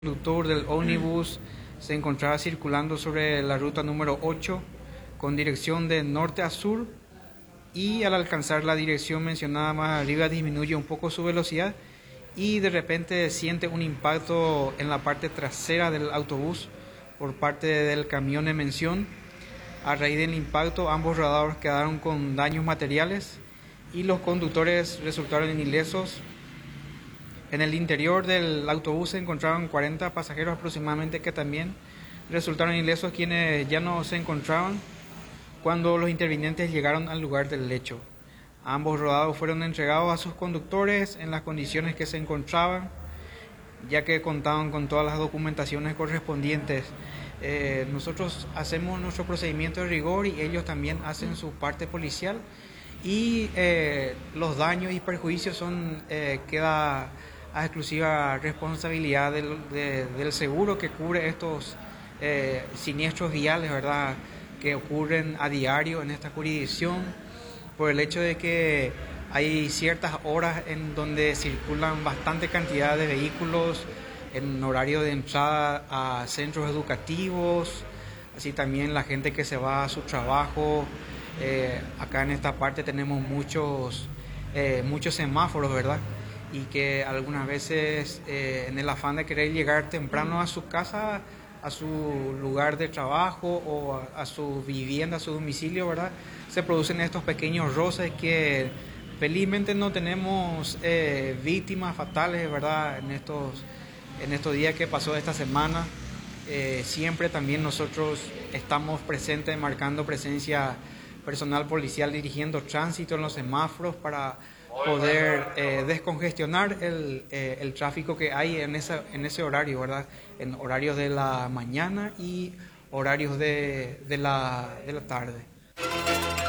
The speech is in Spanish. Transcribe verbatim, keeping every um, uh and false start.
conductor del ómnibus se encontraba circulando sobre la ruta número ocho con dirección de norte a sur y al alcanzar la dirección mencionada más arriba disminuye un poco su velocidad y de repente siente un impacto en la parte trasera del autobús por parte del camión en mención. A raíz del impacto ambos radares quedaron con daños materiales y los conductores resultaron ilesos. En el interior del autobús se encontraban cuarenta pasajeros aproximadamente que también resultaron ilesos, quienes ya no se encontraban cuando los intervinientes llegaron al lugar del hecho. Ambos rodados fueron entregados a sus conductores en las condiciones que se encontraban, ya que contaban con todas las documentaciones correspondientes. Eh, nosotros hacemos nuestro procedimiento de rigor y ellos también hacen su parte policial y eh, los daños y perjuicios son eh, queda a exclusiva responsabilidad del, de, del seguro que cubre estos eh, siniestros viales, ¿verdad?, que ocurren a diario en esta jurisdicción, por el hecho de que hay ciertas horas en donde circulan bastante cantidad de vehículos en horario de entrada a centros educativos, así también la gente que se va a su trabajo. Eh, acá en esta parte tenemos muchos, eh, muchos semáforos, ¿verdad?, y que algunas veces eh, en el afán de querer llegar temprano a su casa, a su lugar de trabajo o a, a su vivienda, a su domicilio, ¿verdad?, se producen estos pequeños roces que felizmente no tenemos eh, víctimas fatales, ¿verdad?, en estos, en estos días que pasó esta semana. Eh, siempre también nosotros estamos presentes, marcando presencia personal policial, dirigiendo tránsito en los semáforos para poder eh, descongestionar el, eh, el tráfico que hay en, esa, en ese horario, ¿verdad?, en horarios de la mañana y horarios de, de, la, de la tarde.